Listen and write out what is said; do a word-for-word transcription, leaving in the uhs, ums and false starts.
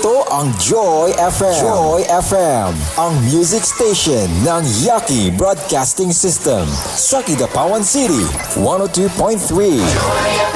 Ito ang Joy F M. Joy F M, ang music station ng Yaki Broadcasting System sa Kidapawan City, one oh two point three.